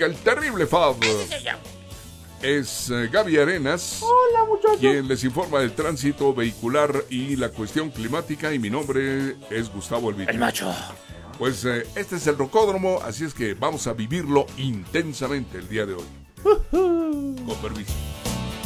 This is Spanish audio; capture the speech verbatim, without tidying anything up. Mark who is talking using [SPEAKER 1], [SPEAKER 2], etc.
[SPEAKER 1] música, el terrible Fab. Es eh, Gaby Arenas.
[SPEAKER 2] Hola, muchachos.
[SPEAKER 1] Quien les informa del tránsito vehicular y la cuestión climática. Y mi nombre es Gustavo Elvira.
[SPEAKER 2] El macho.
[SPEAKER 1] Pues eh, este es el Rocódromo, así es que vamos a vivirlo intensamente el día de hoy. Con permiso.